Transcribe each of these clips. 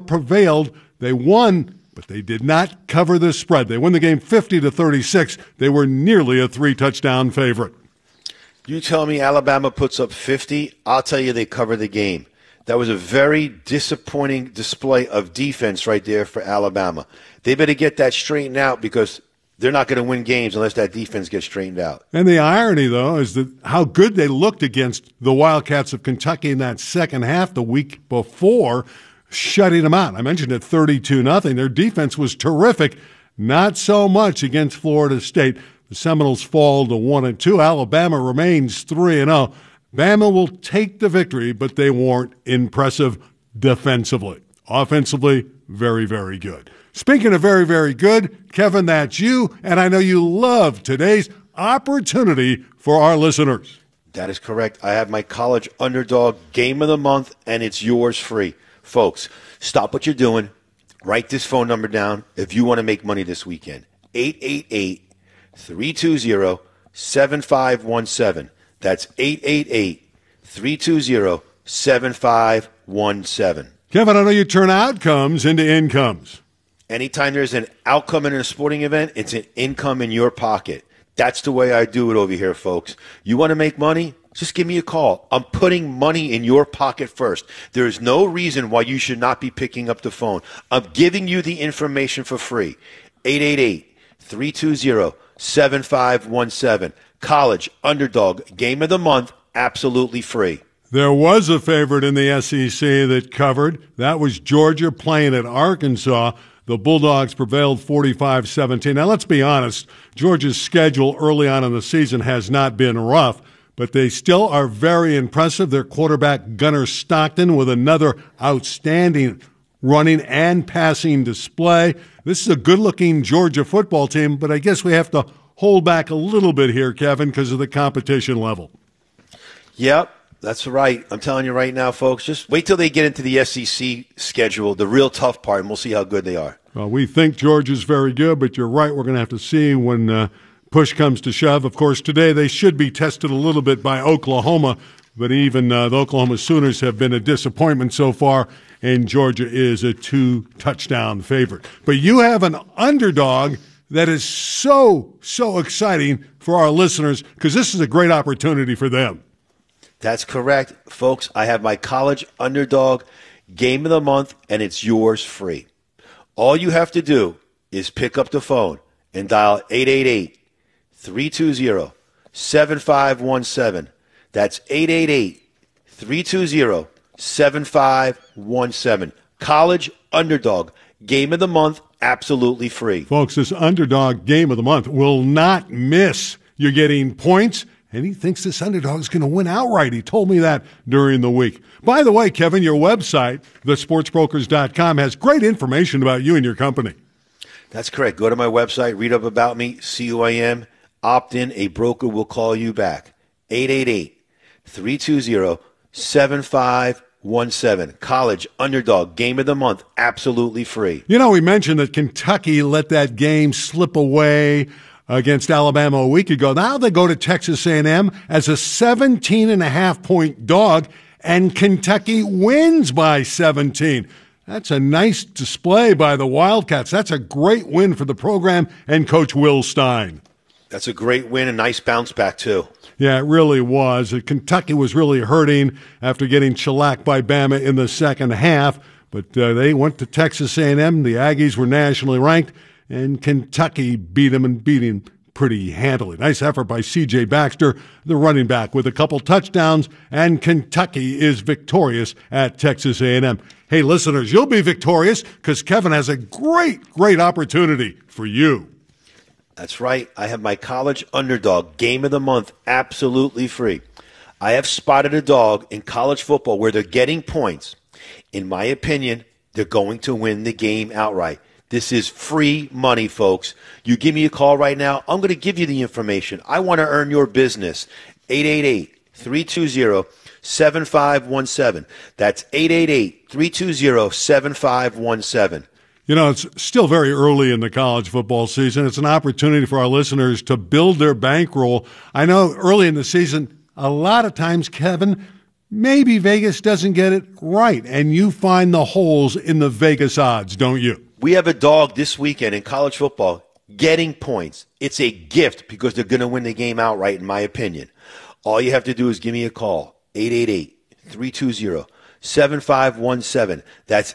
prevailed. They won, but they did not cover the spread. They won the game 50-36. They were nearly a 3-touchdown favorite. You tell me Alabama puts up 50, I'll tell you they cover the game. That was a very disappointing display of defense right there for Alabama. They better get that straightened out because they're not going to win games unless that defense gets straightened out. And the irony, though, is that how good they looked against the Wildcats of Kentucky in that second half the week before, shutting them out. I mentioned it 32-0. Their defense was terrific. Not so much against Florida State. The Seminoles fall to 1-2. Alabama remains 3-0. Bama will take the victory, but they weren't impressive defensively. Offensively, very, very good. Speaking of very, very good, Kevin, that's you, and I know you love today's opportunity for our listeners. That is correct. I have my college underdog game of the month, and it's yours free. Folks, stop what you're doing. Write this phone number down if you want to make money this weekend. 888-320-7517. That's 888-320-7517. Kevin, I know you turn outcomes into incomes. Anytime there's an outcome in a sporting event, it's an income in your pocket. That's the way I do it over here, folks. You want to make money? Just give me a call. I'm putting money in your pocket first. There is no reason why you should not be picking up the phone. I'm giving you the information for free. 888-320-7517. College underdog game of the month, absolutely free. There was a favorite in the SEC that covered. That was Georgia playing at Arkansas. The Bulldogs prevailed 45-17. Now, let's be honest. Georgia's schedule early on in the season has not been rough, but they still are very impressive. Their quarterback, Gunnar Stockton, with another outstanding running and passing display. This is a good-looking Georgia football team, but I guess we have to hold back a little bit here, Kevin, because of the competition level. Yep, that's right. I'm telling you right now, folks, just wait till they get into the SEC schedule, the real tough part, and we'll see how good they are. Well, we think Georgia's very good, but you're right. We're going to have to see when push comes to shove. Of course, today they should be tested a little bit by Oklahoma, but even the Oklahoma Sooners have been a disappointment so far, and Georgia is a 2-touchdown favorite. But you have an underdog that is so exciting for our listeners because this is a great opportunity for them. That's correct. Folks, I have my college underdog game of the month, and it's yours free. All you have to do is pick up the phone and dial 888-320-7517. That's 888-320-7517. College underdog game of the month, absolutely free. Folks, this underdog game of the month will not miss. You're getting points, and he thinks this underdog is going to win outright. He told me that during the week. By the way, Kevin, your website, thesportsbrokers.com, has great information about you and your company. That's correct. Go to my website, read up about me, see who I am, opt in. A broker will call you back. 888-320-7517. College underdog game of the month, absolutely free. You know, we mentioned that Kentucky let that game slip away against Alabama a week ago. Now they go to Texas A&M as a 17.5-point dog, and Kentucky wins by 17. That's a nice display by the Wildcats. That's a great win for the program and Coach Will Stein. That's a great win, a nice bounce back, too. Yeah, it really was. Kentucky was really hurting after getting shellacked by Bama in the second half, but they went to Texas A&M. The Aggies were nationally ranked, and Kentucky beat them pretty handily. Nice effort by C.J. Baxter, the running back, with a couple touchdowns, and Kentucky is victorious at Texas A&M. Hey, listeners, you'll be victorious because Kevin has a great opportunity for you. That's right. I have my college underdog game of the month absolutely free. I have spotted a dog in college football where they're getting points. In my opinion, they're going to win the game outright. This is free money, folks. You give me a call right now. I'm going to give you the information. I want to earn your business. 888-320-7517. That's 888-320-7517. You know, it's still very early in the college football season. It's an opportunity for our listeners to build their bankroll. I know early in the season, a lot of times, Kevin, maybe Vegas doesn't get it right, and you find the holes in the Vegas odds, don't you? We have a dog this weekend in college football getting points. It's a gift because they're going to win the game outright, in my opinion. All you have to do is give me a call, 888-320-7517. That's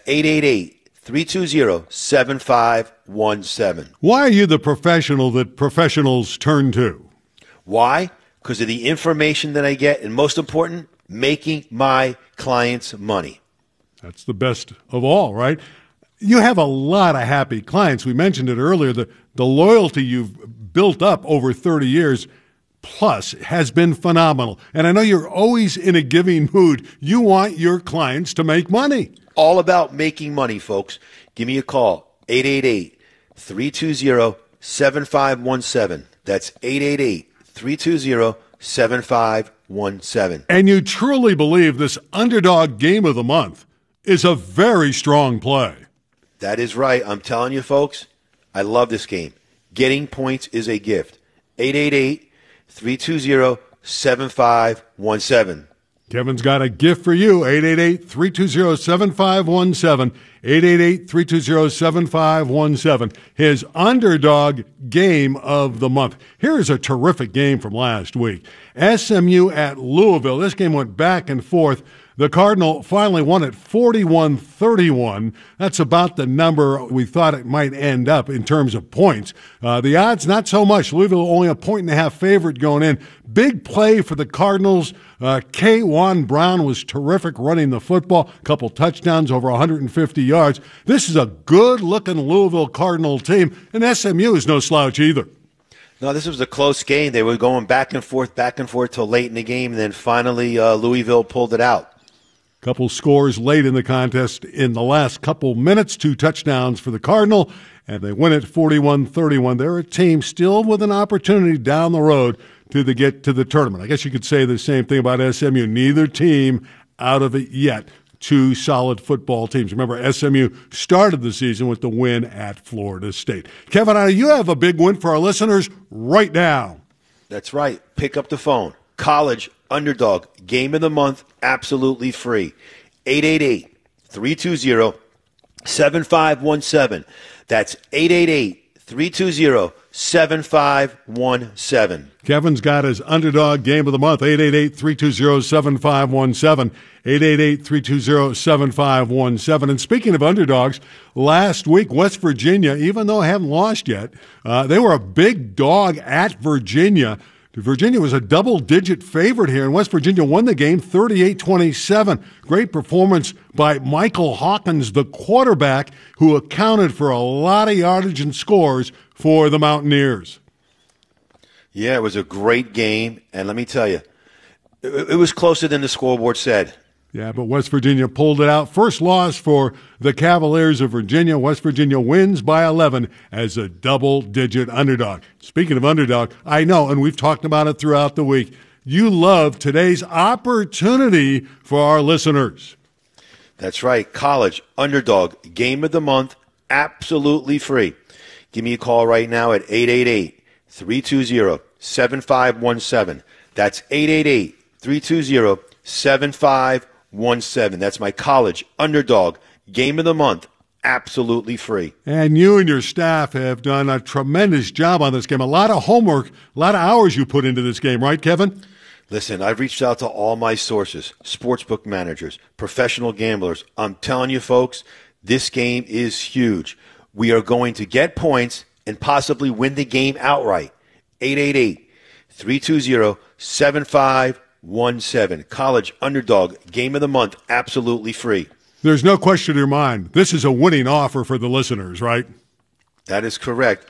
888-320-7517. Why are you the professional that professionals turn to? Why? Because of the information that I get, and most important, making my clients money. That's the best of all, right? You have a lot of happy clients. We mentioned it earlier. The loyalty you've built up over 30 years plus has been phenomenal. And I know you're always in a giving mood. You want your clients to make money. All about making money, folks. Give me a call, 888-320-7517. That's 888-320-7517. And you truly believe this underdog game of the month is a very strong play. That is right. I'm telling you, folks, I love this game. Getting points is a gift. 888-320-7517. Kevin's got a gift for you, 888-320-7517, 888-320-7517, his underdog game of the month. Here's a terrific game from last week. SMU at Louisville. This game went back and forth. The Cardinal finally won at 41-31. That's about the number we thought it might end up in terms of points. The odds, not so much. Louisville only a 1.5 favorite going in. Big play for the Cardinals. K-Juan Brown was terrific running the football. A couple touchdowns, over 150 yards. This is a good-looking Louisville Cardinal team, and SMU is no slouch either. No, this was a close game. They were going back and forth till late in the game, and then finally Louisville pulled it out. Couple scores late in the contest in the last couple minutes, 2 touchdowns for the Cardinal, and they win it 41-31. They're a team still with an opportunity down the road to get to the tournament. I guess you could say the same thing about SMU. Neither team out of it yet. 2 solid football teams. Remember, SMU started the season with the win at Florida State. Kevin, you have a big win for our listeners right now. That's right. Pick up the phone. College underdog, game of the month, absolutely free. 888-320-7517. That's 888-320-7517. Kevin's got his underdog game of the month, 888-320-7517, 888-320-7517. And speaking of underdogs, last week, West Virginia, even though they haven't lost yet, they were a big dog at Virginia. Virginia was a double-digit favorite here, and West Virginia won the game 38-27. Great performance by Michael Hawkins, the quarterback, who accounted for a lot of yardage and scores for the Mountaineers. Yeah, it was a great game, and let me tell you, it was closer than the scoreboard said. Yeah, but West Virginia pulled it out. First loss for the Cavaliers of Virginia. West Virginia wins by 11 as a double-digit underdog. Speaking of underdog, I know, and we've talked about it throughout the week, you love today's opportunity for our listeners. That's right. College underdog game of the month, absolutely free. Give me a call right now at 888-320-7517. That's 888-320-7517. 17. That's my college underdog game of the month, absolutely free. And you and your staff have done a tremendous job on this game. A lot of homework, a lot of hours you put into this game, right, Kevin? Listen, I've reached out to all my sources, sportsbook managers, professional gamblers. I'm telling you, folks, this game is huge. We are going to get points and possibly win the game outright. 888-320-7517. College underdog game of the month, absolutely free. There's no question in your mind. This is a winning offer for the listeners, right? That is correct.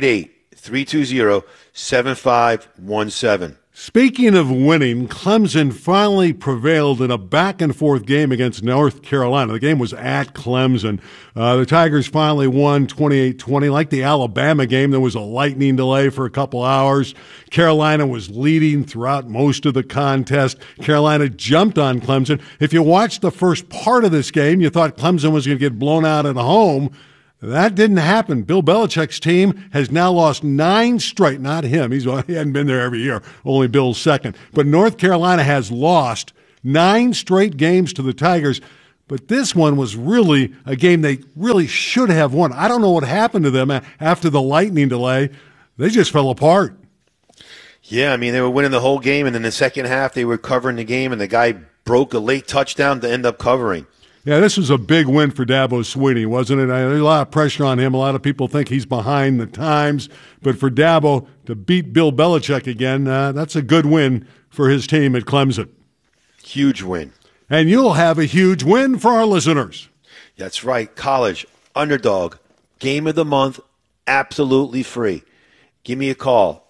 888-320-7517. Speaking of winning, Clemson finally prevailed in a back-and-forth game against North Carolina. The game was at Clemson. The Tigers finally won 28-20. Like the Alabama game, there was a lightning delay for a couple hours. Carolina was leading throughout most of the contest. Carolina jumped on Clemson. If you watched the first part of this game, you thought Clemson was going to get blown out at home. That didn't happen. Bill Belichick's team has now lost 9 straight. Not him. He hadn't been there every year. Only Bill's second. But North Carolina has lost 9 straight games to the Tigers. But this one was really a game they really should have won. I don't know what happened to them after the lightning delay. They just fell apart. Yeah, I mean, they were winning the whole game, and in the second half, they were covering the game, and the guy broke a late touchdown to end up covering. Yeah, this was a big win for Dabo Swinney, wasn't it? There's a lot of pressure on him. A lot of people think he's behind the times. But for Dabo to beat Bill Belichick again, that's a good win for his team at Clemson. Huge win. And you'll have a huge win for our listeners. That's right. College, underdog, game of the month, absolutely free. Give me a call,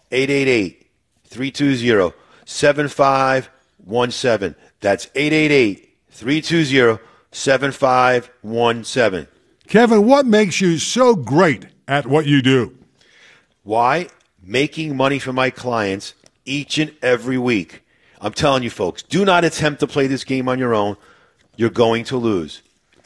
888-320-7517. That's 888-320-7517. Kevin, what makes you so great at what you do? Why? Making money for my clients each and every week. I'm telling you, folks, do not attempt to play this game on your own. You're going to lose.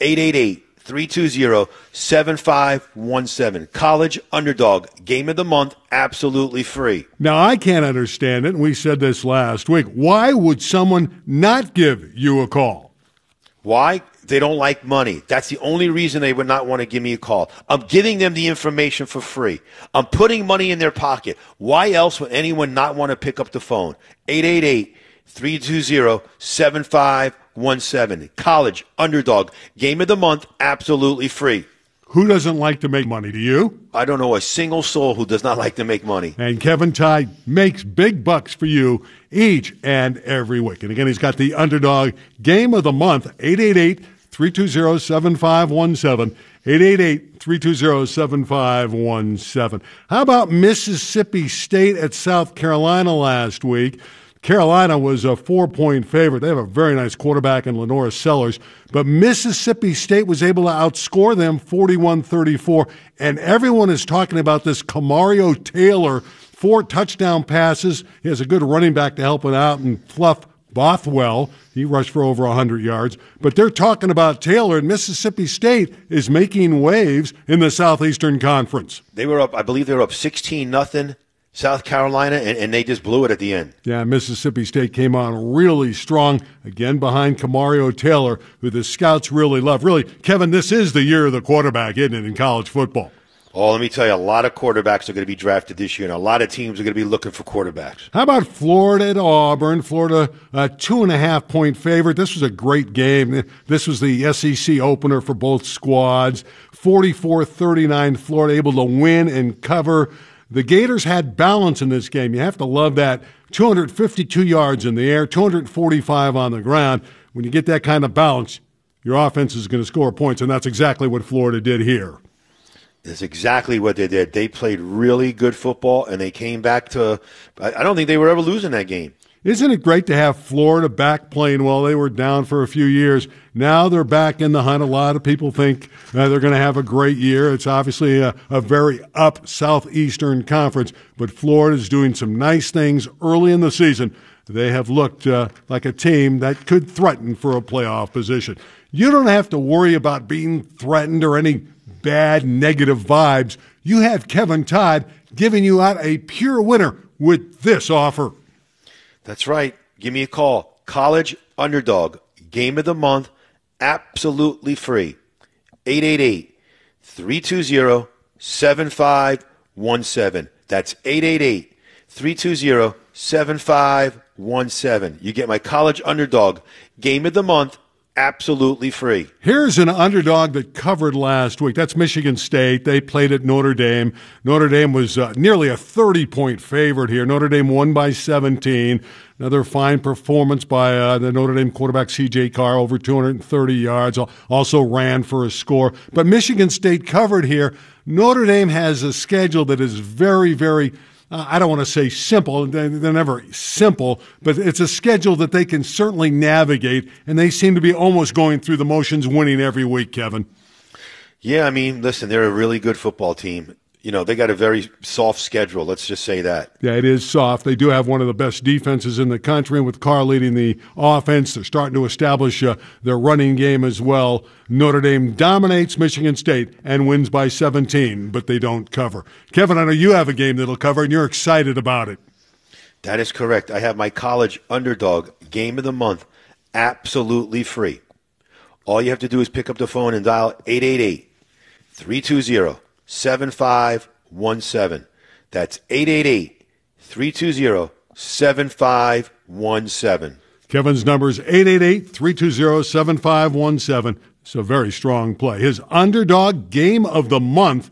888-320-7517. College underdog, game of the month, absolutely free. Now, I can't understand it, and we said this last week. Why would someone not give you a call? Why? They don't like money. That's the only reason they would not want to give me a call. I'm giving them the information for free. I'm putting money in their pocket. Why else would anyone not want to pick up the phone? 888-320-7517. College underdog, game of the month, absolutely free. Who doesn't like to make money? Do you? I don't know a single soul who does not like to make money. And Kevin Tide makes big bucks for you each and every week. And again, he's got the underdog game of the month, 888-320-7517. 888-320-7517. How about Mississippi State at South Carolina last week? Carolina was a 4-point favorite. They have a very nice quarterback in Lenora Sellers. But Mississippi State was able to outscore them 41-34. And everyone is talking about this Kamario Taylor, 4 touchdown passes. He has a good running back to help him out, and Fluff Bothwell. He rushed for over 100 yards. But they're talking about Taylor, and Mississippi State is making waves in the Southeastern Conference. They were up, I believe they were up 16-0. South Carolina, and they just blew it at the end. Yeah, Mississippi State came on really strong, again behind Kamario Taylor, who the scouts really love. Really, Kevin, this is the year of the quarterback, isn't it, in college football? Oh, let me tell you, a lot of quarterbacks are going to be drafted this year, and a lot of teams are going to be looking for quarterbacks. How about Florida at Auburn? Florida, a 2.5-point favorite. This was a great game. This was the SEC opener for both squads. 44-39, Florida able to win and cover. The Gators had balance in this game. You have to love that. 252 yards in the air, 245 on the ground. When you get that kind of balance, your offense is going to score points, and that's exactly what Florida did here. That's exactly what they did. They played really good football, and they came back to – I don't think they were ever losing that game. Isn't it great to have Florida back playing well? They were down for a few years. Now they're back in the hunt. A lot of people think they're going to have a great year. It's obviously a very up Southeastern Conference, but Florida's doing some nice things early in the season. They have looked like a team that could threaten for a playoff position. You don't have to worry about being threatened or any bad negative vibes. You have Kevin Todd giving you out a pure winner with this offer. That's right. Give me a call. College underdog, game of the month, absolutely free. 888-320-7517. That's 888-320-7517. You get my college underdog, game of the month, absolutely free. Here's an underdog that covered last week. That's Michigan State. They played at Notre Dame. Notre Dame was nearly a 30-point favorite here. Notre Dame won by 17. Another fine performance by the Notre Dame quarterback C.J. Carr, over 230 yards. Also ran for a score. But Michigan State covered here. Notre Dame has a schedule that is very, very I don't want to say simple. They're never simple, but it's a schedule that they can certainly navigate, and they seem to be almost going through the motions, winning every week, Kevin. Yeah, I mean, listen, they're a really good football team. You know, they got a very soft schedule. Let's just say that. Yeah, it is soft. They do have one of the best defenses in the country, and with Carr leading the offense, they're starting to establish their running game as well. Notre Dame dominates Michigan State and wins by 17, but they don't cover. Kevin, I know you have a game that'll cover, and you're excited about it. That is correct. I have my college underdog, game of the month, absolutely free. All you have to do is pick up the phone and dial 888-320-7517. That's 888-320-7517. Kevin's number is 888-320-7517. It's a very strong play. His underdog game of the month,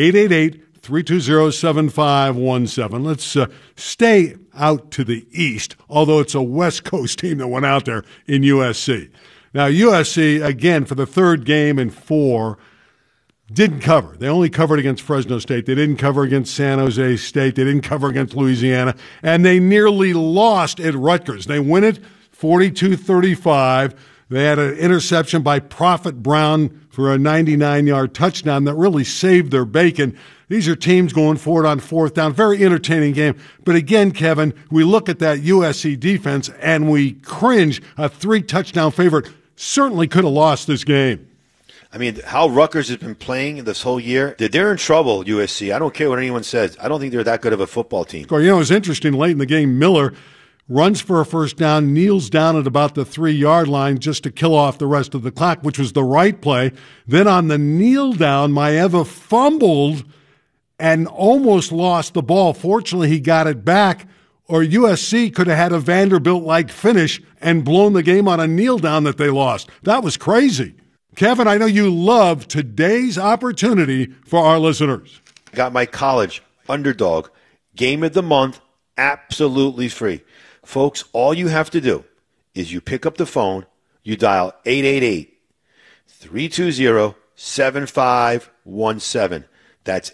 888-320-7517. Let's stay out to the east, although it's a West Coast team that went out there in USC. Now, USC, again, for the third game in 4, didn't cover. They only covered against Fresno State. They didn't cover against San Jose State. They didn't cover against Louisiana. And they nearly lost at Rutgers. They win it 42-35. They had an interception by Prophet Brown for a 99-yard touchdown that really saved their bacon. These are teams going forward on fourth down. Very entertaining game. But again, Kevin, we look at that USC defense and we cringe. A 3-touchdown favorite certainly could have lost this game. I mean, how Rutgers has been playing this whole year, they're in trouble, USC. I don't care what anyone says. I don't think they're that good of a football team. You know, it was interesting late in the game. Miller runs for a first down, kneels down at about the 3-yard line just to kill off the rest of the clock, which was the right play. Then on the kneel down, Maeva fumbled and almost lost the ball. Fortunately, he got it back, or USC could have had a Vanderbilt-like finish and blown the game on a kneel down that they lost. That was crazy. Kevin, I know you love today's opportunity for our listeners. Got my college underdog game of the month absolutely free. Folks, all you have to do is you pick up the phone, you dial 888-320-7517. That's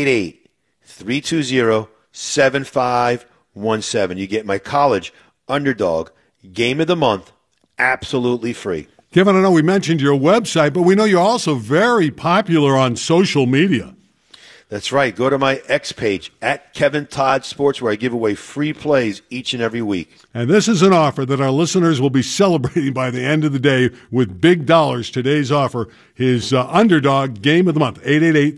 888-320-7517. You get my college underdog game of the month absolutely free. Kevin, I know we mentioned your website, but we know you're also very popular on social media. That's right. Go to my X page, at Kevin Todd Sports, where I give away free plays each and every week. And this is an offer that our listeners will be celebrating by the end of the day with big dollars. Today's offer, his underdog game of the month,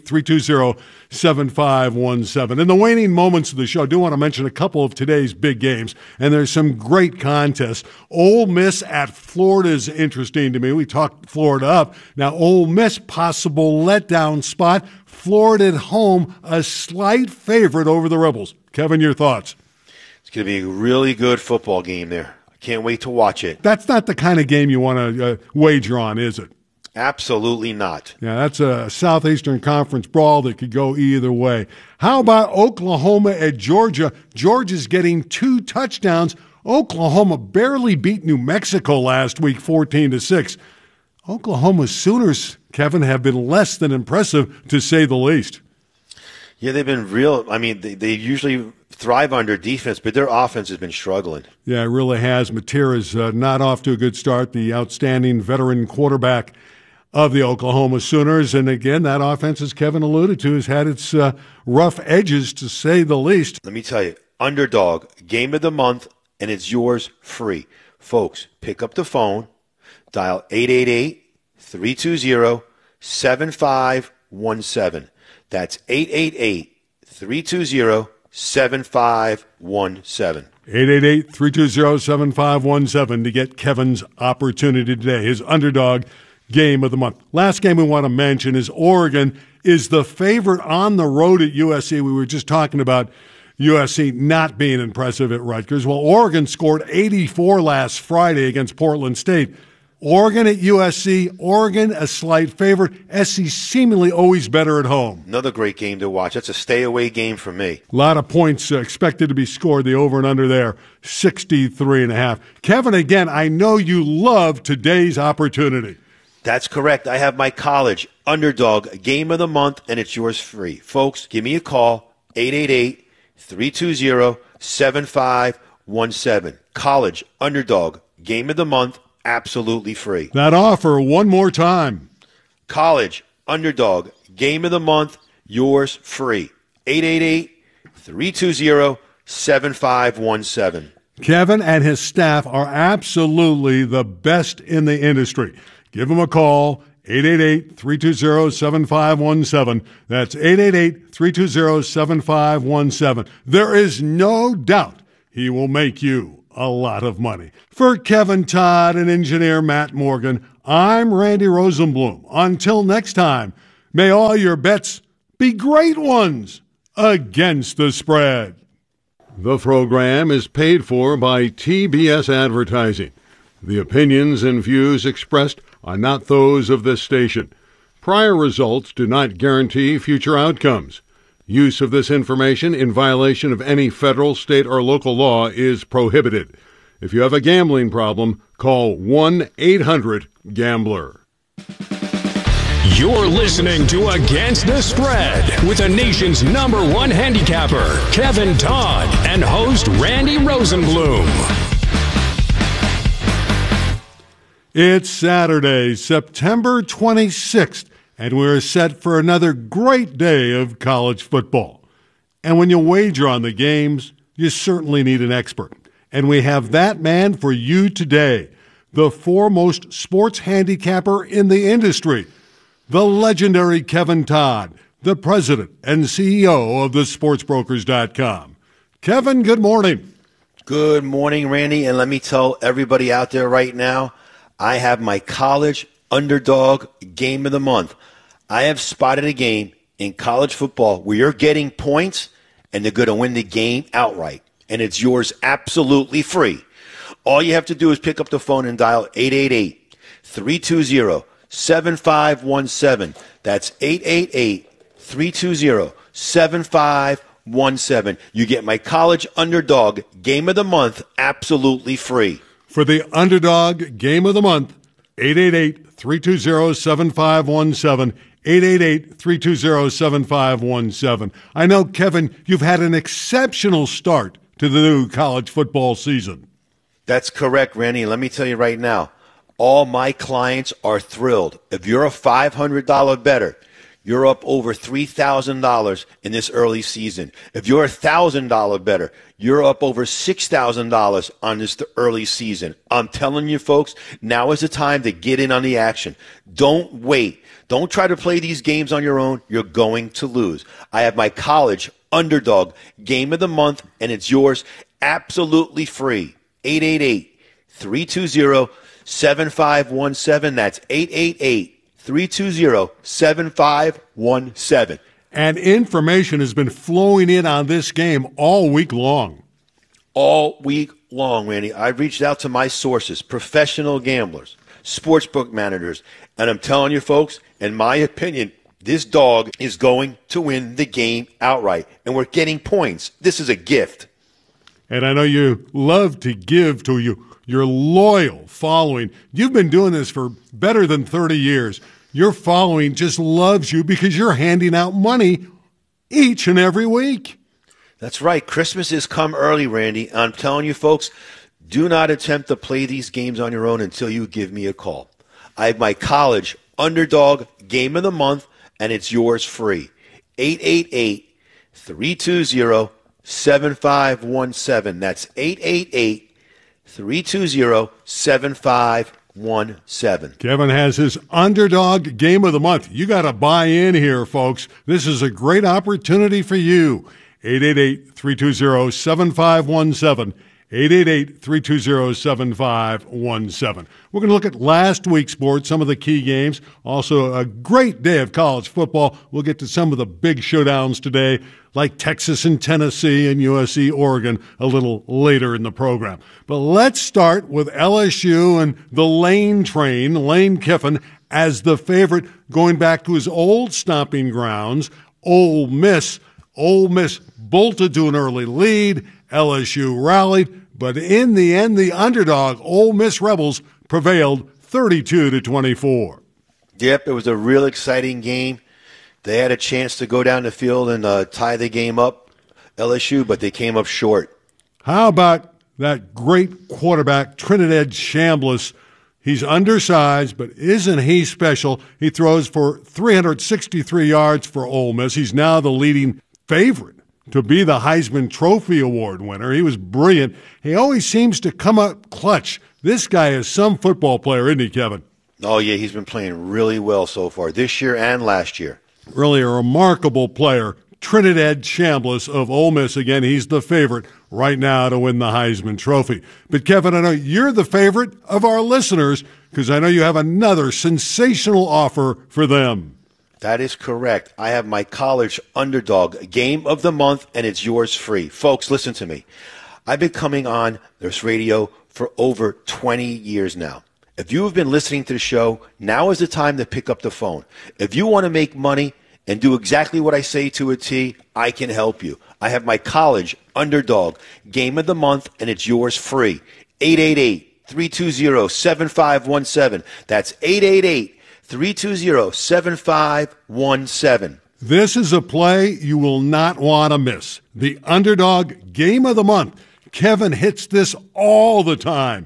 888-320-7517. In the waning moments of the show, I do want to mention a couple of today's big games, and there's some great contests. Ole Miss at Florida is interesting to me. We talked Florida up. Now, Ole Miss, possible letdown spot. Florida at home, a slight favorite over the Rebels. Kevin, your thoughts? It's going to be a really good football game there. I can't wait to watch it. That's not the kind of game you want to wager on, is it? Absolutely not. Yeah, that's a Southeastern Conference brawl that could go either way. How about Oklahoma at Georgia? Georgia's getting 2 touchdowns. Oklahoma barely beat New Mexico last week, 14-6. Oklahoma's Sooners, Kevin, have been less than impressive, to say the least. Yeah, they've been real. I mean, they usually thrive under defense, but their offense has been struggling. Yeah, it really has. Matera's not off to a good start, the outstanding veteran quarterback of the Oklahoma Sooners. And again, that offense, as Kevin alluded to, has had its rough edges, to say the least. Let me tell you, underdog, game of the month, and it's yours free. Folks, pick up the phone, dial 888-320-7517. That's 888-320-7517. 888-320-7517 to get Kevin's opportunity today, his underdog game of the month. Last game we want to mention is Oregon is the favorite on the road at USC. We were just talking about USC not being impressive at Rutgers. Well, Oregon scored 84 last Friday against Portland State. Oregon at USC, Oregon a slight favorite. SC seemingly always better at home. Another great game to watch. That's a stay-away game for me. A lot of points expected to be scored. The over and under there, 63.5. Kevin, again, I know you love today's opportunity. That's correct. I have my college underdog game of the month, and it's yours free. Folks, give me a call, 888-320-7517. College underdog game of the month, absolutely free. That offer one more time. College underdog game of the month, yours free. 888-320-7517. Kevin and his staff are absolutely the best in the industry. Give them a call, 888-320-7517. That's 888-320-7517. There is no doubt he will make you a lot of money. For Kevin Todd and engineer Matt Morgan, I'm Randy Rosenblum. Until next time, may all your bets be great ones against the spread. The program is paid for by TBS Advertising. The opinions and views expressed are not those of this station. Prior results do not guarantee future outcomes. Use of this information in violation of any federal, state, or local law is prohibited. If you have a gambling problem, call 1-800-GAMBLER. You're listening to Against the Spread with the nation's #1 handicapper, Kevin Todd, and host Randy Rosenblum. It's Saturday, September 26th, and we're set for another great day of college football. And when you wager on the games, you certainly need an expert. And we have that man for you today, the foremost sports handicapper in the industry, the legendary Kevin Todd, the president and CEO of thesportsbrokers.com. Kevin, good morning. Good morning, Randy. And let me tell everybody out there right now, I have my college underdog game of the month. I have spotted a game in college football where you're getting points and they're going to win the game outright. And it's yours absolutely free. All you have to do is pick up the phone and dial 888-320-7517. That's 888-320-7517. You get my college underdog game of the month absolutely free. For the underdog game of the month, 888-320-7517, 888-320-7517. I know, Kevin, you've had an exceptional start to the new college football season. That's correct, Randy. Let me tell you right now, all my clients are thrilled. If you're a $500 bettor, you're up over $3,000 in this early season. If you're a $1,000 bettor, you're up over $6,000 on this early season. I'm telling you, folks, now is the time to get in on the action. Don't wait. Don't try to play these games on your own. You're going to lose. I have my college underdog game of the month, and it's yours absolutely free. 888-320-7517. That's 888-320-7517. And information has been flowing in on this game all week long. All week long, Randy. I've reached out to my sources, professional gamblers, sportsbook managers, and I'm telling you, folks, in my opinion, this dog is going to win the game outright, and we're getting points. This is a gift. And I know you love to give to your loyal following. You've been doing this for better than 30 years. Your following just loves you because you're handing out money each and every week. That's right. Christmas has come early, Randy. I'm telling you, folks, do not attempt to play these games on your own until you give me a call. I have my college underdog game of the month, and it's yours free. 888-320-7517. That's 888-320-7517. Kevin has his underdog game of the month. You got to buy in here, folks. This is a great opportunity for you. 888-320-7517. 888-320-7517. We're going to look at last week's sports, some of the key games. Also, a great day of college football. We'll get to some of the big showdowns today, like Texas and Tennessee and USC, Oregon, a little later in the program. But let's start with LSU and the Lane train, Lane Kiffin, as the favorite going back to his old stomping grounds, Ole Miss. Ole Miss bolted to an early lead. LSU rallied, but in the end, the underdog, Ole Miss Rebels, prevailed 32-24. Yep, it was a real exciting game. They had a chance to go down the field and tie the game up, LSU, but they came up short. How about that great quarterback, Trinidad Chambliss? He's undersized, but isn't he special? He throws for 363 yards for Ole Miss. He's now the leading favorite to be the Heisman Trophy Award winner. He was brilliant. He always seems to come up clutch. This guy is some football player, isn't he, Kevin? Oh, yeah, he's been playing really well so far this year and last year. Really a remarkable player. Trinidad Chambliss of Ole Miss. Again, he's the favorite right now to win the Heisman Trophy. But, Kevin, I know you're the favorite of our listeners because I know you have another sensational offer for them. That is correct. I have my college underdog game of the month, and it's yours free. Folks, listen to me. I've been coming on this radio for over 20 years now. If you have been listening to the show, now is the time to pick up the phone. If you want to make money and do exactly what I say to a T, I can help you. I have my college underdog game of the month, and it's yours free. 888-320-7517. That's 888-320-7517. This is a play you will not want to miss. The underdog game of the month. Kevin hits this all the time.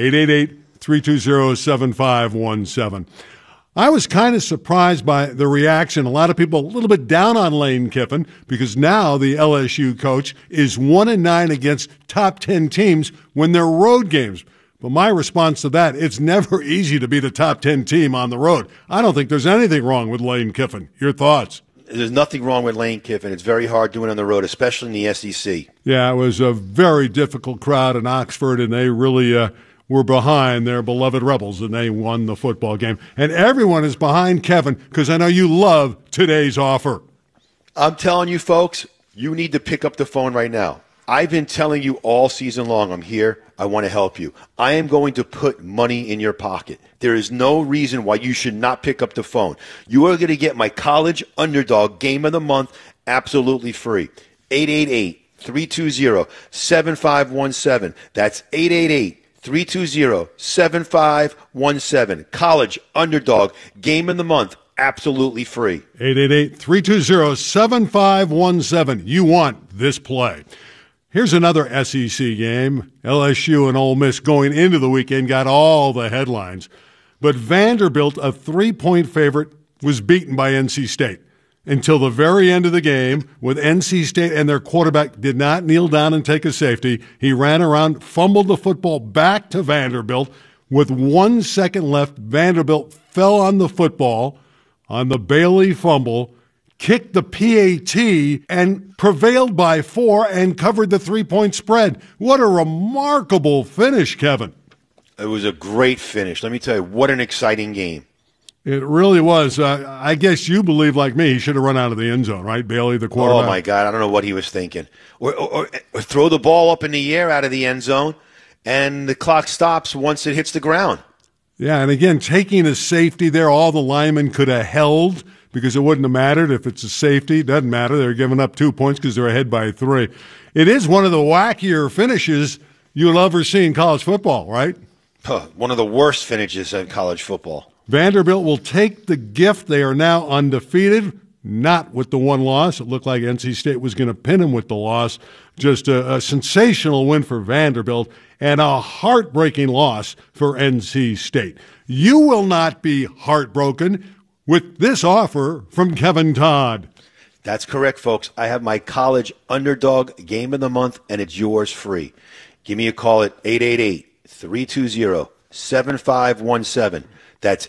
888-320-7517. I was kind of surprised by the reaction. A lot of people a little bit down on Lane Kiffin because now the LSU coach is 1-9 against top 10 teams when they're road games. But my response to that, it's never easy to beat a top 10 team on the road. I don't think there's anything wrong with Lane Kiffin. Your thoughts? There's nothing wrong with Lane Kiffin. It's very hard doing it on the road, especially in the SEC. Yeah, it was a very difficult crowd in Oxford, and they really were behind their beloved Rebels, and they won the football game. And everyone is behind Kevin because I know you love today's offer. I'm telling you, folks, you need to pick up the phone right now. I've been telling you all season long, I'm here. I want to help you. I am going to put money in your pocket. There is no reason why you should not pick up the phone. You are going to get my college underdog game of the month absolutely free. 888-320-7517. That's 888-320-7517. College underdog game of the month absolutely free. 888-320-7517. You want this play. Here's another SEC game. LSU and Ole Miss going into the weekend got all the headlines. But Vanderbilt, a 3-point favorite, was beaten by NC State until the very end of the game with NC State and their quarterback did not kneel down and take a safety. He ran around, fumbled the football back to Vanderbilt. With 1 second left, Vanderbilt fell on the football on the Bailey fumble, kicked the PAT, and prevailed by 4 and covered the 3-point spread. What a remarkable finish, Kevin. It was a great finish. Let me tell you, what an exciting game. It really was. I guess you believe, like me, he should have run out of the end zone, right, Bailey, the quarterback? Oh, my God. I don't know what he was thinking. Or throw the ball up in the air out of the end zone, and the clock stops once it hits the ground. Yeah, and again, taking a safety there, all the linemen could have held because it wouldn't have mattered if it's a safety. It doesn't matter. They're giving up 2 points because they're ahead by 3. It is one of the wackier finishes you'll ever see in college football, right? One of the worst finishes in college football. Vanderbilt will take the gift. They are now undefeated, not with the one loss. It looked like NC State was going to pin them with the loss. Just a sensational win for Vanderbilt and a heartbreaking loss for NC State. You will not be heartbroken with this offer from Kevin Todd. That's correct, folks. I have my college underdog game of the month, and it's yours free. Give me a call at 888-320-7517. That's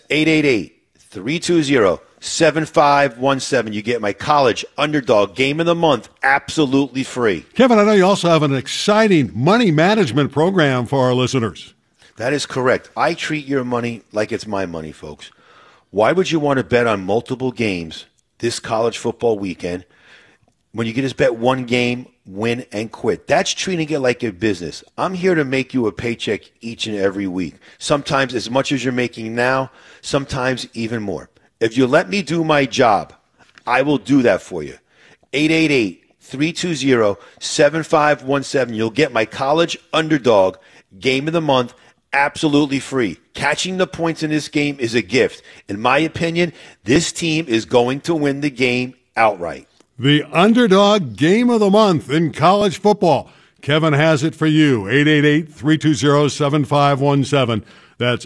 888-320-7517. You get my college underdog game of the month absolutely free. Kevin, I know you also have an exciting money management program for our listeners. That is correct. I treat your money like it's my money, folks. Why would you want to bet on multiple games this college football weekend when you can just bet one game, win, and quit? That's treating it like a business. I'm here to make you a paycheck each and every week. Sometimes as much as you're making now, sometimes even more. If you let me do my job, I will do that for you. 888-320-7517. You'll get my college underdog game of the month absolutely free. Catching the points in this game is a gift. In my opinion, this team is going to win the game outright. The underdog game of the month in college football. Kevin has it for you. 888-320-7517. That's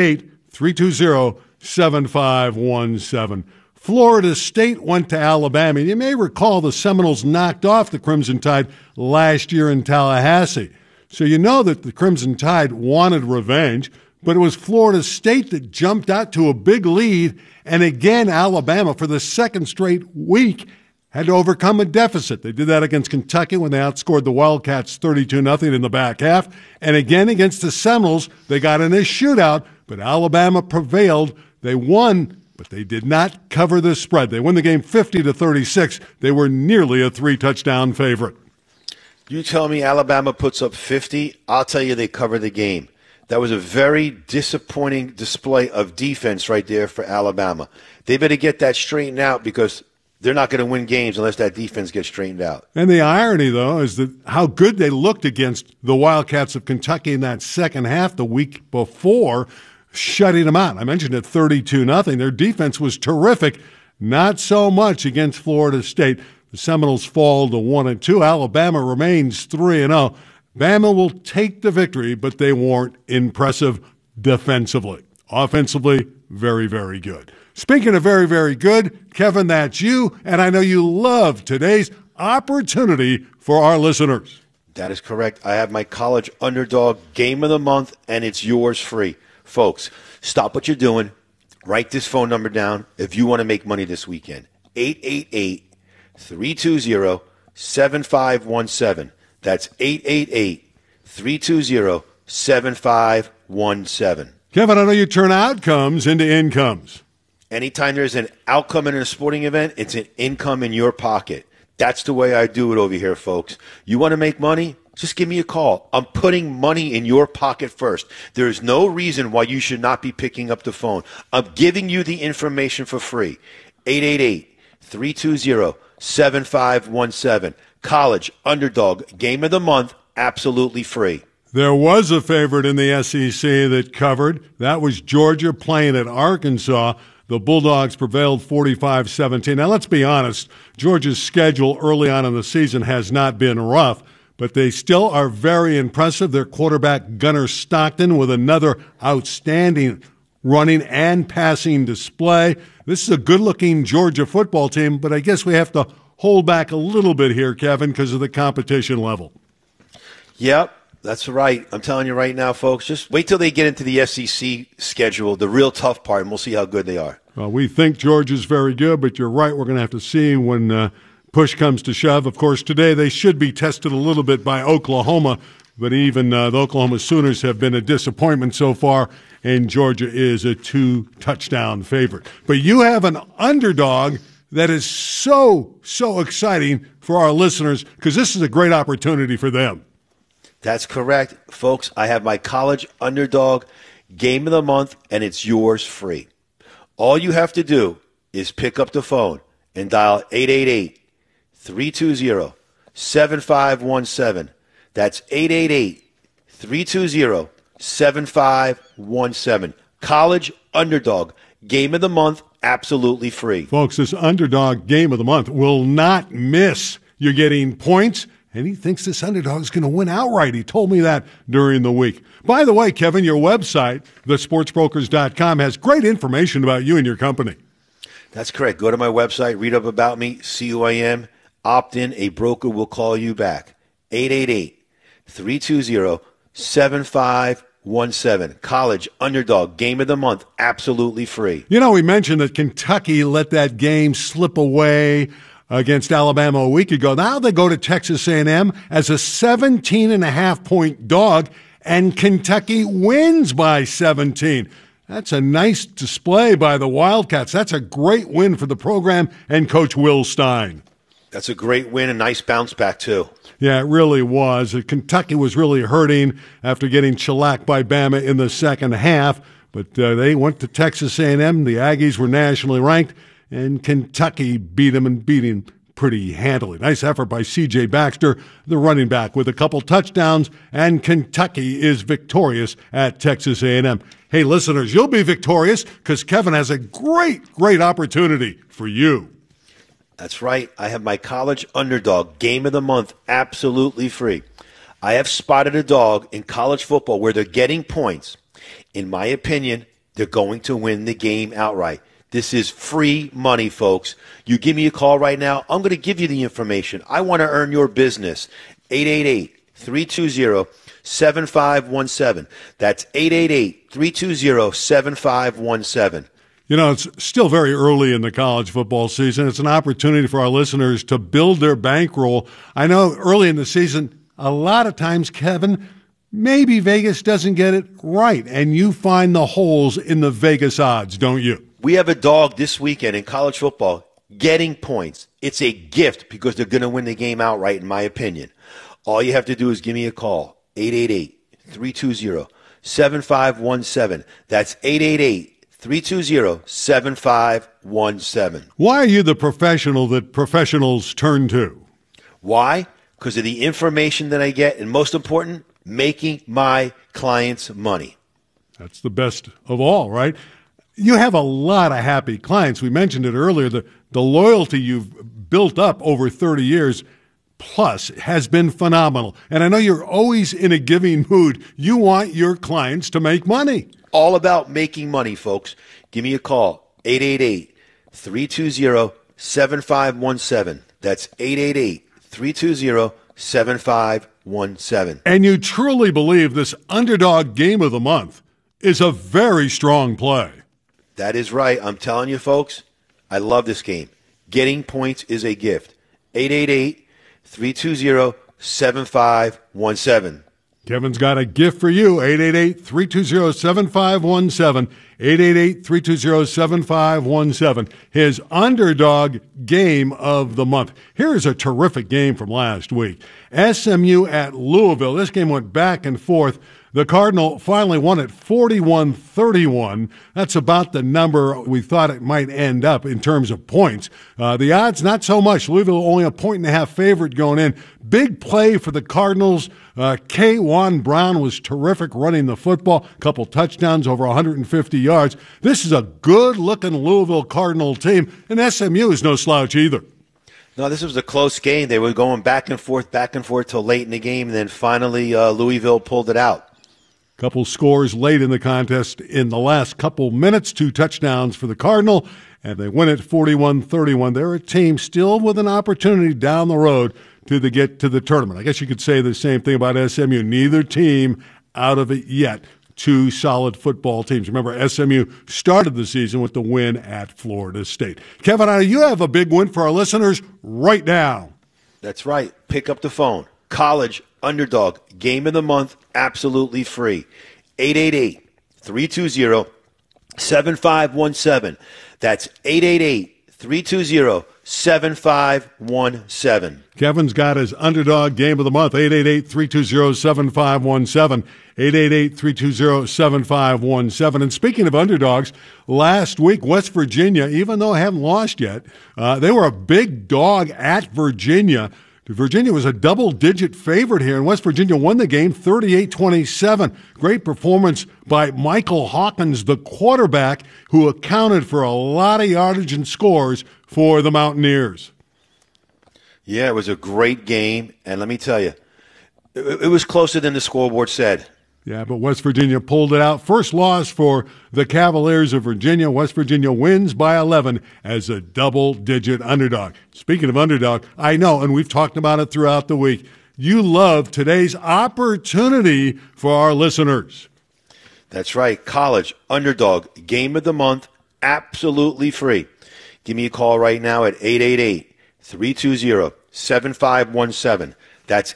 888-320-7517. Florida State went to Alabama. You may recall the Seminoles knocked off the Crimson Tide last year in Tallahassee. So you know that the Crimson Tide wanted revenge, but it was Florida State that jumped out to a big lead. And again, Alabama, for the second straight week, had to overcome a deficit. They did that against Kentucky when they outscored the Wildcats 32-0 in the back half. And again against the Seminoles, they got in a shootout, but Alabama prevailed. They won, but they did not cover the spread. They won the game 50-36. They were nearly a 3-touchdown favorite. You tell me Alabama puts up 50, I'll tell you they cover the game. That was a very disappointing display of defense right there for Alabama. They better get that straightened out because they're not going to win games unless that defense gets straightened out. And the irony, though, is that how good they looked against the Wildcats of Kentucky in that second half the week before, shutting them out. I mentioned it 32-0. Their defense was terrific. Not so much against Florida State. The Seminoles fall to 1-2. Alabama remains 3-0. Bama will take the victory, but they weren't impressive defensively. Offensively, very, very good. Speaking of very, very good, Kevin, that's you, and I know you love today's opportunity for our listeners. That is correct. I have my college underdog game of the month, and it's yours free. Folks, stop what you're doing. Write this phone number down if you want to make money this weekend. 888-320-7517. That's 888-320-7517. Kevin, I know you turn outcomes into incomes. Anytime there's an outcome in a sporting event, it's an income in your pocket. That's the way I do it over here, folks. You want to make money? Just give me a call. I'm putting money in your pocket first. There's no reason why you should not be picking up the phone. I'm giving you the information for free. 888-320-7517. College underdog game of the month, absolutely free. There was a favorite in the SEC that covered. That was Georgia playing at Arkansas. The Bulldogs prevailed 45-17. Now, let's be honest. Georgia's schedule early on in the season has not been rough, but they still are very impressive. Their quarterback, Gunnar Stockton, with another outstanding running and passing display. This is a good-looking Georgia football team, but I guess we have to hold back a little bit here, Kevin, because of the competition level. Yep, that's right. I'm telling you right now, folks, just wait till they get into the SEC schedule, the real tough part, and we'll see how good they are. Well, we think Georgia's very good, but you're right. We're going to have to see when push comes to shove. Of course, today they should be tested a little bit by Oklahoma, but even the Oklahoma Sooners have been a disappointment so far, and Georgia is a 2-touchdown favorite. But you have an underdog that is so exciting for our listeners because this is a great opportunity for them. That's correct. Folks, I have my college underdog game of the month, and it's yours free. All you have to do is pick up the phone and dial 888-320-7517. That's 888-320-7517. College underdog game of the month, absolutely free. Folks, this underdog game of the month will not miss. You're getting points, and he thinks this underdog is going to win outright. He told me that during the week. By the way, Kevin, your website, thesportsbrokers.com, has great information about you and your company. That's correct. Go to my website, read up about me, see who I am, opt in. A broker will call you back. 888-320-7517. College underdog game of the month, absolutely free. You know, we mentioned that Kentucky let that game slip away against Alabama a week ago. Now they go to Texas A&M as a 17.5-point dog, and Kentucky wins by 17. That's a nice display by the Wildcats. That's a great win for the program and Coach Will Stein. That's a great win, a nice bounce back, too. Yeah, it really was. Kentucky was really hurting after getting shellacked by Bama in the second half, but they went to Texas A&M. The Aggies were nationally ranked, and Kentucky beat them pretty handily. Nice effort by C.J. Baxter, the running back, with a couple touchdowns, and Kentucky is victorious at Texas A&M. Hey, listeners, you'll be victorious because Kevin has a great opportunity for you. That's right. I have my college underdog game of the month absolutely free. I have spotted a dog in college football where they're getting points. In my opinion, they're going to win the game outright. This is free money, folks. You give me a call right now. I'm going to give you the information. I want to earn your business. 888-320-7517. That's 888-320-7517. You know, it's still very early in the college football season. It's an opportunity for our listeners to build their bankroll. I know early in the season, a lot of times, Kevin, maybe Vegas doesn't get it right, and you find the holes in the Vegas odds, don't you? We have a dog this weekend in college football getting points. It's a gift because they're going to win the game outright, in my opinion. All you have to do is give me a call, 888-320-7517. That's 888-320-7517. Why are you the professional that professionals turn to? Why? Because of the information that I get, and most important, making my clients money. That's the best of all, right? You have a lot of happy clients. We mentioned it earlier. The loyalty you've built up over 30 years plus has been phenomenal. And I know you're always in a giving mood. You want your clients to make money. All about making money, folks. Give me a call, 888-320-7517. That's 888-320-7517. And you truly believe this underdog game of the month is a very strong play. That is right. I'm telling you, folks, I love this game. Getting points is a gift. 888-320-7517. Kevin's got a gift for you, 888-320-7517, 888-320-7517, his underdog game of the month. Here's a terrific game from last week. SMU at Louisville. This game went back and forth. The Cardinal finally won it 41-31. That's about the number we thought it might end up in terms of points. The odds, not so much. Louisville only a 1.5 favorite going in. Big play for the Cardinals. K. Brown was terrific running the football. A couple touchdowns, over 150 yards. This is a good-looking Louisville Cardinal team, and SMU is no slouch either. No, this was a close game. They were going back and forth till late in the game, and then finally Louisville pulled it out. Couple scores late in the contest in the last couple minutes, 2 touchdowns for the Cardinal, and they win it 41-31. They're a team still with an opportunity down the road to get to the tournament. I guess you could say the same thing about SMU. Neither team out of it yet. 2 solid football teams. Remember, SMU started the season with the win at Florida State. Kevin, you have a big win for our listeners right now. That's right. Pick up the phone. College underdog, game of the month, absolutely free. 888-320-7517. That's 888-320-7517. Kevin's got his underdog game of the month, 888-320-7517, 888-320-7517. And speaking of underdogs, last week, West Virginia, even though they haven't lost yet, they were a big dog at Virginia. Virginia was a double-digit favorite here, and West Virginia won the game 38-27. Great performance by Michael Hawkins, the quarterback, who accounted for a lot of yardage and scores for the Mountaineers. Yeah, it was a great game, and let me tell you, it was closer than the scoreboard said. Yeah, but West Virginia pulled it out. First loss for the Cavaliers of Virginia. West Virginia wins by 11 as a double-digit underdog. Speaking of underdog, I know, and we've talked about it throughout the week, you love today's opportunity for our listeners. That's right. College underdog game of the month, absolutely free. Give me a call right now at 888-320-7517. That's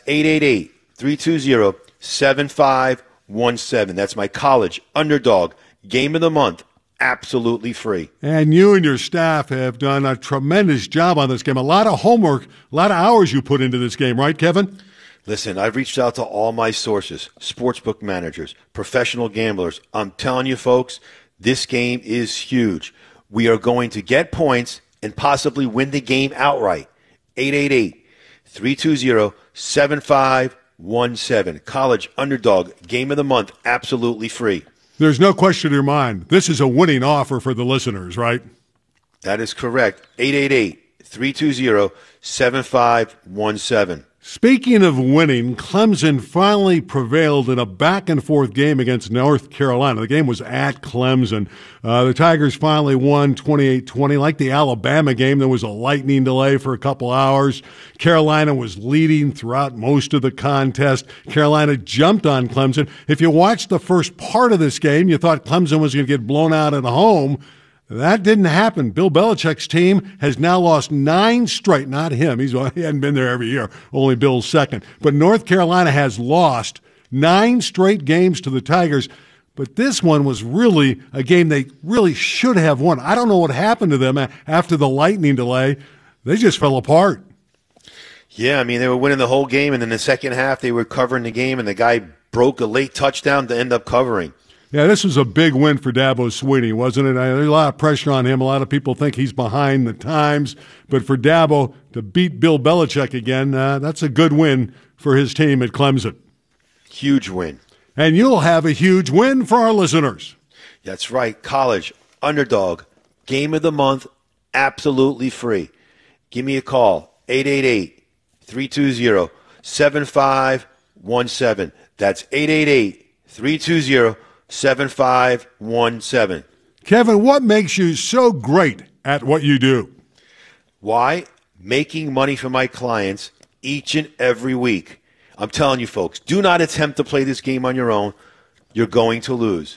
888-320-7517. 17. That's my college underdog game of the month, absolutely free. And you and your staff have done a tremendous job on this game. A lot of homework, a lot of hours you put into this game, right, Kevin? Listen, I've reached out to all my sources, sportsbook managers, professional gamblers. I'm telling you, folks, this game is huge. We are going to get points and possibly win the game outright. 888-320-7517. College underdog game of the month, absolutely free. There's no question in your mind. This is a winning offer for the listeners, right? That is correct. 888-320-7517. Speaking of winning, Clemson finally prevailed in a back-and-forth game against North Carolina. The game was at Clemson. The Tigers finally won 28-20. Like the Alabama game, there was a lightning delay for a couple hours. Carolina was leading throughout most of the contest. Carolina jumped on Clemson. If you watched the first part of this game, you thought Clemson was going to get blown out at home. That didn't happen. Bill Belichick's team has now lost 9 straight. Not him. He hadn't been there every year. Only Bill's second. But North Carolina has lost 9 straight games to the Tigers. But this one was really a game they really should have won. I don't know what happened to them after the lightning delay. They just fell apart. Yeah, I mean, they were winning the whole game, and in the second half they were covering the game, and the guy broke a late touchdown to end up covering. Yeah, this was a big win for Dabo Swinney, wasn't it? There's a lot of pressure on him. A lot of people think he's behind the times. But for Dabo to beat Bill Belichick again, that's a good win for his team at Clemson. Huge win. And you'll have a huge win for our listeners. That's right. College, underdog, game of the month, absolutely free. Give me a call, 888-320-7517. That's 888-320-7517. Kevin, what makes you so great at what you do? Why? Making money for my clients each and every week. I'm telling you, folks, do not attempt to play this game on your own. You're going to lose.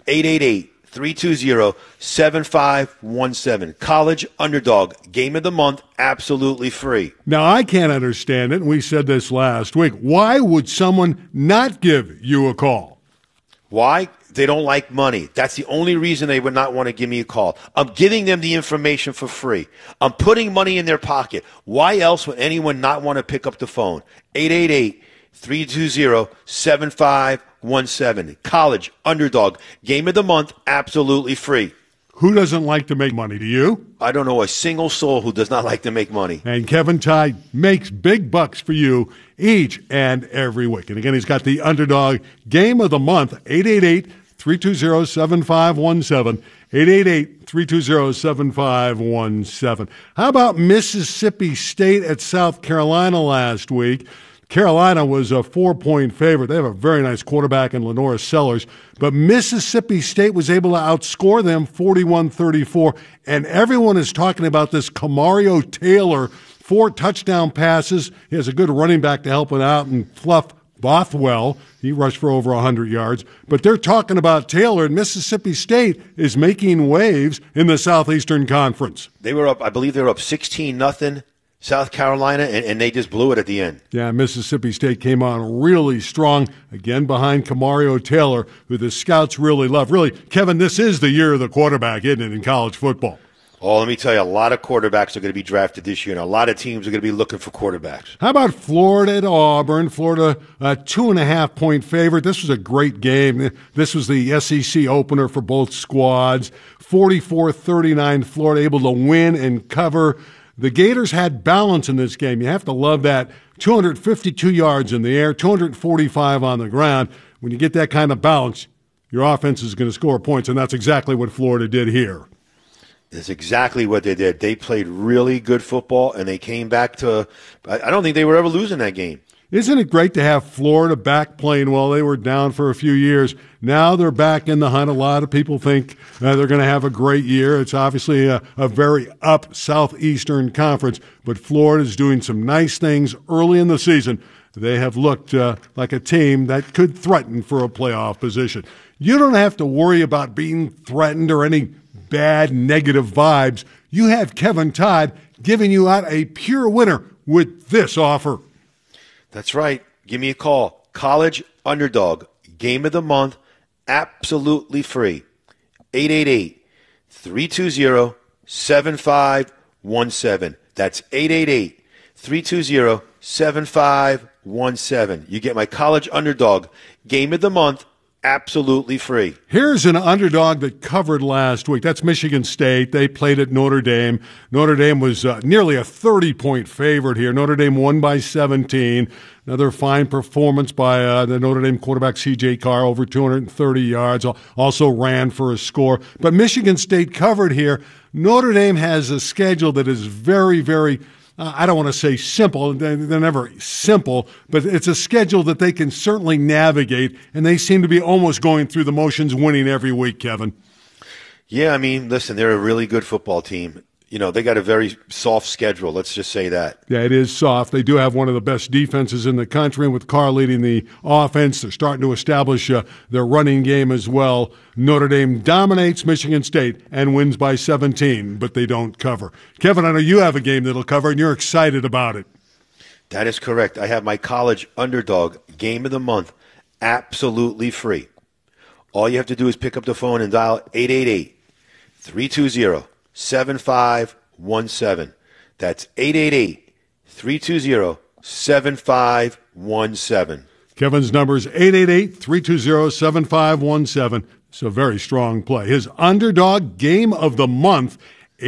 888-320-7517. College underdog, game of the month, absolutely free. Now, I can't understand it, and we said this last week. Why would someone not give you a call? Why? They don't like money. That's the only reason they would not want to give me a call. I'm giving them the information for free. I'm putting money in their pocket. Why else would anyone not want to pick up the phone? 888-320-7517. College, underdog, game of the month, absolutely free. Who doesn't like to make money? Do you? I don't know a single soul who does not like to make money. And Kevin Todd makes big bucks for you each and every week. And again, he's got the underdog game of the month, 888-320-7517. 888-320-7517. How about Mississippi State at South Carolina last week? Carolina was a 4-point favorite. They have a very nice quarterback in Lenora Sellers. But Mississippi State was able to outscore them 41-34. And everyone is talking about this Kamario Taylor, 4 touchdown passes. He has a good running back to help him out, and Fluff Bothwell. He rushed for over 100 yards. But they're talking about Taylor, and Mississippi State is making waves in the Southeastern Conference. They were up, I believe they were up 16-0. South Carolina, and they just blew it at the end. Yeah, Mississippi State came on really strong, again behind Kamario Taylor, who the scouts really love. Really, Kevin, this is the year of the quarterback, isn't it, in college football? Oh, let me tell you, a lot of quarterbacks are going to be drafted this year, and a lot of teams are going to be looking for quarterbacks. How about Florida at Auburn? Florida, a 2.5-point favorite. This was a great game. This was the SEC opener for both squads. 44-39, Florida able to win and cover. The Gators had balance in this game. You have to love that. 252 yards in the air, 245 on the ground. When you get that kind of balance, your offense is going to score points, and that's exactly what Florida did here. That's exactly what they did. They played really good football, and they came back to – I don't think they were ever losing that game. Isn't it great to have Florida back playing well? They were down for a few years. Now they're back in the hunt. A lot of people think they're going to have a great year. It's obviously a very up Southeastern Conference, but Florida's doing some nice things early in the season. They have looked like a team that could threaten for a playoff position. You don't have to worry about being threatened or any bad negative vibes. You have Kevin Todd giving you out a pure winner with this offer. That's right. Give me a call. College underdog, game of the month, absolutely free. 888-320-7517. That's 888-320-7517. You get my college underdog, game of the month, absolutely free. Here's an underdog that covered last week. That's Michigan State. They played at Notre Dame. Notre Dame was nearly a 30-point favorite here. Notre Dame won by 17. Another fine performance by the Notre Dame quarterback C.J. Carr, over 230 yards. Also ran for a score. But Michigan State covered here. Notre Dame has a schedule that is very, very I don't want to say simple. They're never simple, but it's a schedule that they can certainly navigate, and they seem to be almost going through the motions, winning every week, Kevin. Yeah, I mean, listen, they're a really good football team. they got a very soft schedule. Let's just say that. Yeah, it is soft. They do have one of the best defenses in the country, and with Carr leading the offense, they're starting to establish their running game as well. Notre Dame dominates Michigan State and wins by 17, but they don't cover. Kevin, I know you have a game that'll cover, and you're excited about it. That is correct. I have my college underdog game of the month absolutely free. All you have to do is pick up the phone and dial 888-320-7517. That's 888-320-7517. Kevin's number is 888-320-7517. It's a very strong play. His underdog game of the month,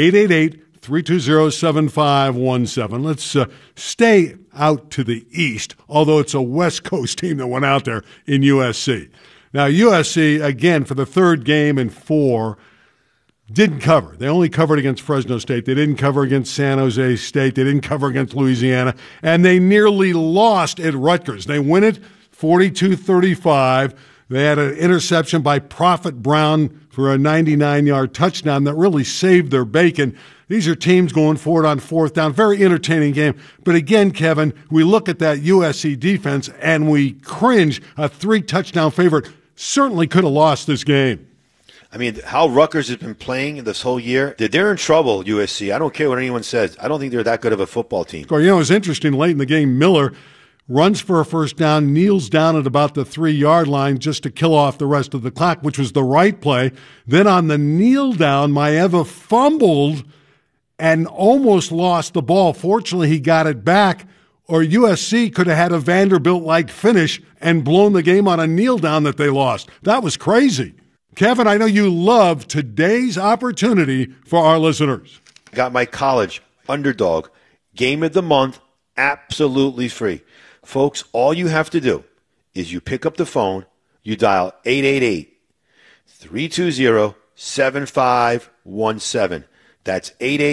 888-320-7517. Let's stay out to the east, although it's a West Coast team that went out there in USC. Now, USC, again, for the third game in 4, didn't cover. They only covered against Fresno State. They didn't cover against San Jose State. They didn't cover against Louisiana. And they nearly lost at Rutgers. They win it 42-35. They had an interception by Prophet Brown for a 99-yard touchdown that really saved their bacon. These are teams going forward on fourth down. Very entertaining game. But again, Kevin, we look at that USC defense and we cringe. A 3-touchdown favorite certainly could have lost this game. I mean, how Rutgers has been playing this whole year, they're in trouble, USC. I don't care what anyone says. I don't think they're that good of a football team. You know, it was interesting late in the game. Miller runs for a first down, kneels down at about the 3-yard line just to kill off the rest of the clock, which was the right play. Then on the kneel down, Maeva fumbled and almost lost the ball. Fortunately, he got it back, or USC could have had a Vanderbilt-like finish and blown the game on a kneel down that they lost. That was crazy. Kevin, I know you love today's opportunity for our listeners. Got my college underdog game of the month absolutely free. Folks, all you have to do is you pick up the phone, you dial 888-320-7517. That's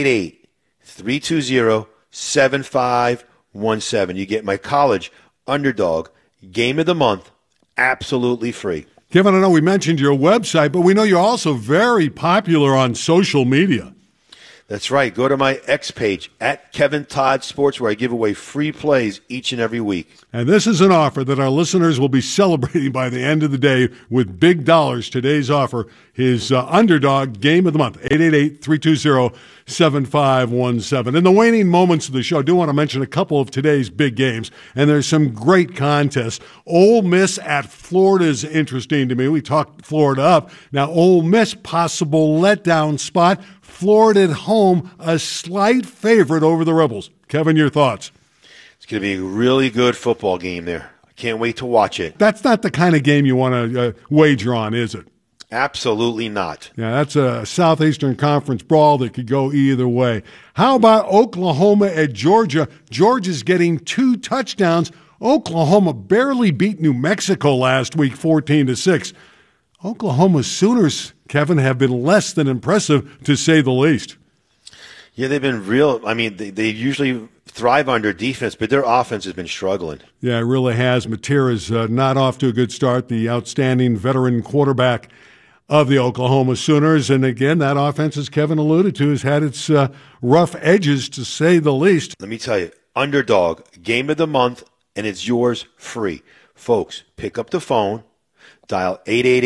888-320-7517. You get my college underdog game of the month absolutely free. Kevin, I know we mentioned your website, but we know you're also very popular on social media. That's right. Go to my X page at Kevin Todd Sports, where I give away free plays each and every week. And this is an offer that our listeners will be celebrating by the end of the day with big dollars. Today's offer, his underdog game of the month, 888-320-7517. In the waning moments of the show, I do want to mention a couple of today's big games, and there's some great contests. Ole Miss at Florida is interesting to me. We talked Florida up. Now, Ole Miss, possible letdown spot. Florida at home, a slight favorite over the Rebels. Kevin, your thoughts? It's going to be a really good football game there. I can't wait to watch it. That's not the kind of game you want to wager on, is it? Absolutely not. Yeah, that's a Southeastern Conference brawl that could go either way. How about Oklahoma at Georgia? Georgia's getting 2 touchdowns. Oklahoma barely beat New Mexico last week, 14-6. Oklahoma's Sooners, Kevin, have been less than impressive, to say the least. Yeah, they've been real. I mean, they usually thrive under defense, but their offense has been struggling. Yeah, it really has. Matera's not off to a good start, the outstanding veteran quarterback of the Oklahoma Sooners. And again, that offense, as Kevin alluded to, has had its rough edges, to say the least. Let me tell you, underdog, game of the month, and it's yours free. Folks, pick up the phone, dial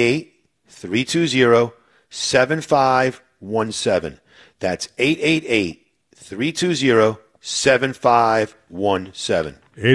888-320-7517. That's 888-320-7517.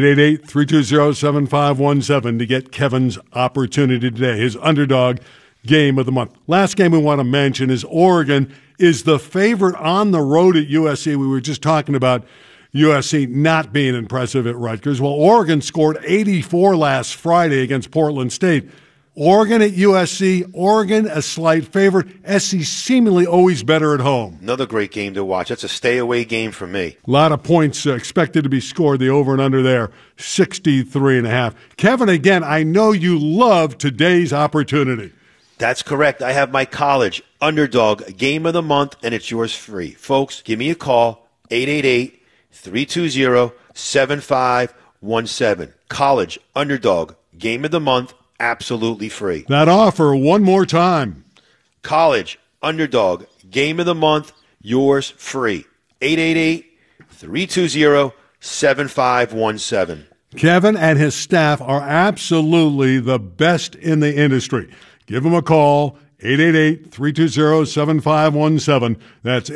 888-320-7517 to get Kevin's opportunity today, his underdog game of the month. Last game we want to mention is Oregon is the favorite on the road at USC. We were just talking about USC not being impressive at Rutgers. Well, Oregon scored 84 last Friday against Portland State. Oregon at USC, Oregon a slight favorite. SC seemingly always better at home. Another great game to watch. That's a stay-away game for me. A lot of points expected to be scored. The over and under there, 63.5. Kevin, again, I know you love today's opportunity. That's correct. I have my college underdog game of the month, and it's yours free. Folks, give me a call, 888-320-7517. College underdog game of the month, absolutely free. That offer one more time. College underdog game of the month, yours free. 888-320-7517. Kevin and his staff are absolutely the best in the industry. Give them a call, 888-320-7517. That's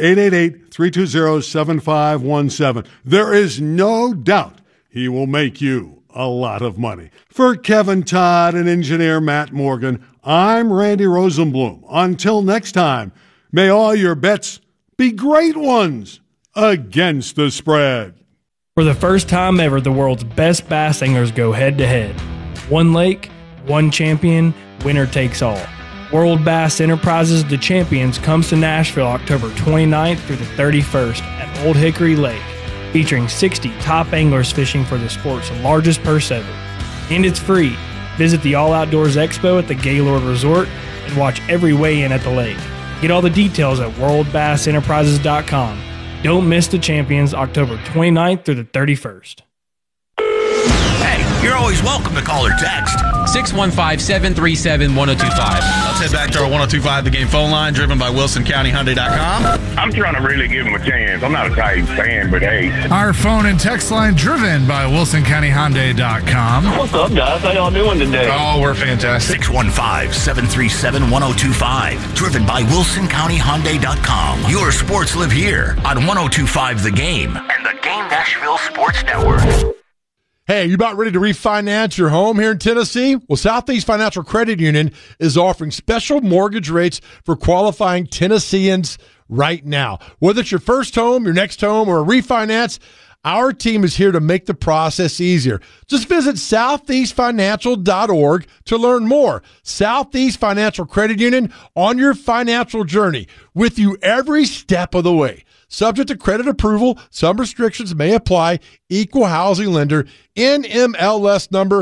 888-320-7517. There is no doubt he will make you a lot of money. For Kevin Todd and engineer Matt Morgan, I'm Randy Rosenblum. Until next time, may all your bets be great ones against the spread. For the first time ever, the world's best bass anglers go head-to-head. One lake, one champion, winner takes all. World Bass Enterprises The Champions comes to Nashville October 29th through the 31st at Old Hickory Lake, featuring 60 top anglers fishing for the sport's largest purse ever. And it's free. Visit the All Outdoors Expo at the Gaylord Resort and watch every weigh-in at the lake. Get all the details at worldbassenterprises.com. Don't miss the Champions October 29th through the 31st. Hey, you're always welcome to call or text. 615-737-1025. Let's head back to our 1025 The Game phone line, driven by WilsonCountyHyundai.com. I'm trying to really give him a chance. I'm not a Titans fan, but hey. Our phone and text line, driven by WilsonCountyHyundai.com. What's up, guys? How y'all doing today? Oh, we're fantastic. 615-737-1025. Driven by WilsonCountyHyundai.com. Your sports live here on 1025 The Game and the Game Nashville Sports Network. Hey, you about ready to refinance your home here in Tennessee? Well, Southeast Financial Credit Union is offering special mortgage rates for qualifying Tennesseans right now. Whether it's your first home, your next home, or a refinance, our team is here to make the process easier. Just visit southeastfinancial.org to learn more. Southeast Financial Credit Union, on your financial journey, with you every step of the way. Subject to credit approval, some restrictions may apply. Equal housing lender, NMLS number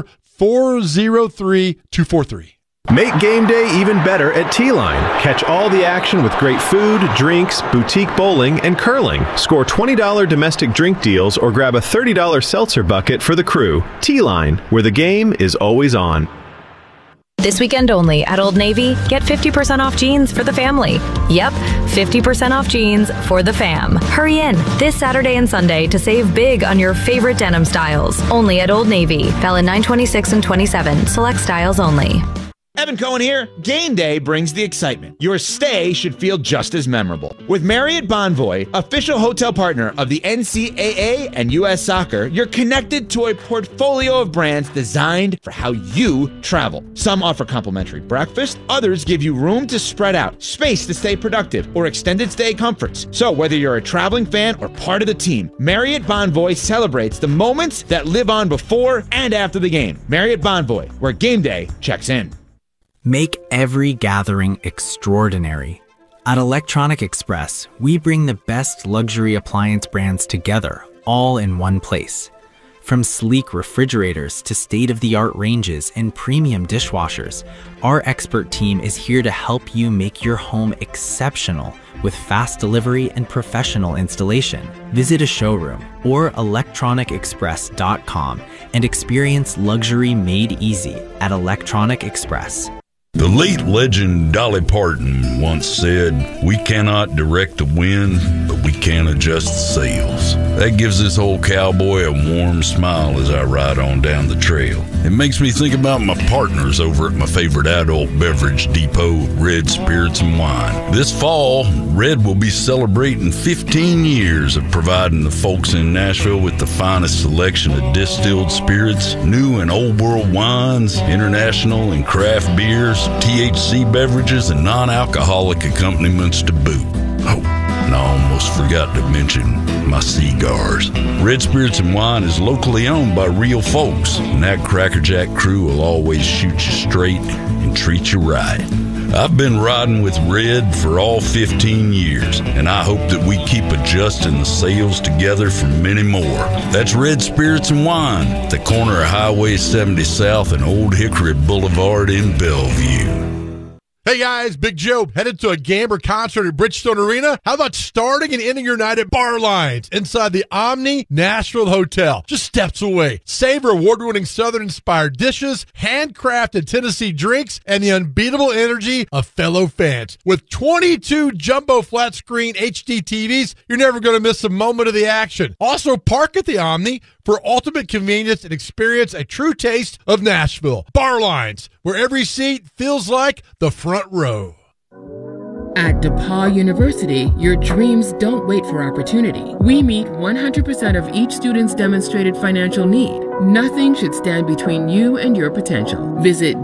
403243. Make game day even better at T-Line. Catch all the action with great food, drinks, boutique bowling, and curling. Score $20 domestic drink deals or grab a $30 seltzer bucket for the crew. T-Line, where the game is always on. This weekend only at Old Navy, get 50% off jeans for the family. Yep, 50% off jeans for the fam. Hurry in this Saturday and Sunday to save big on your favorite denim styles. Only at Old Navy. Valid 9/26 and 27. Select styles only. Evan Cohen here. Game day brings the excitement. Your stay should feel just as memorable. With Marriott Bonvoy, official hotel partner of the NCAA and U.S. Soccer, you're connected to a portfolio of brands designed for how you travel. Some offer complimentary breakfast, others give you room to spread out, space to stay productive, or extended stay comforts. So whether you're a traveling fan or part of the team, Marriott Bonvoy celebrates the moments that live on before and after the game. Marriott Bonvoy, where game day checks in. Make every gathering extraordinary. At Electronic Express, we bring the best luxury appliance brands together, all in one place. From sleek refrigerators to state-of-the-art ranges and premium dishwashers, our expert team is here to help you make your home exceptional with fast delivery and professional installation. Visit a showroom or electronicexpress.com and experience luxury made easy at Electronic Express. The late legend Dolly Parton once said, "We cannot direct the wind, but we can adjust the sails." That gives this old cowboy a warm smile as I ride on down the trail. It makes me think about my partners over at my favorite adult beverage depot, Red Spirits and Wine. This fall, Red will be celebrating 15 years of providing the folks in Nashville with the finest selection of distilled spirits, new and old world wines, international and craft beers, THC beverages, and non-alcoholic accompaniments to boot. Oh, and I almost forgot to mention my cigars. Red Spirits and Wine is locally owned by real folks, and that Crackerjack crew will always shoot you straight and treat you right. I've been riding with Red for all 15 years, and I hope that we keep adjusting the sails together for many more. That's Red Spirits and Wine, at the corner of Highway 70 South and Old Hickory Boulevard in Bellevue. Hey guys, Big Joe, headed to a game or concert at Bridgestone Arena? How about starting and ending your night at Bar Lines inside the Omni Nashville Hotel, just steps away? Savor award-winning Southern-inspired dishes, handcrafted Tennessee drinks, and the unbeatable energy of fellow fans. With 22 jumbo flat-screen HD TVs, you're never going to miss a moment of the action. Also, park at the Omni for ultimate convenience and experience a true taste of Nashville. Bar Lines, where every seat feels like the front row. At DePaul University, your dreams don't wait for opportunity. We meet 100% of each student's demonstrated financial need. Nothing should stand between you and your potential. Visit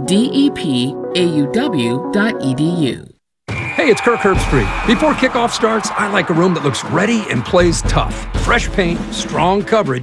depauw.edu. Hey, it's Kirk Herbstreit. Before kickoff starts, I like a room that looks ready and plays tough. Fresh paint, strong coverage,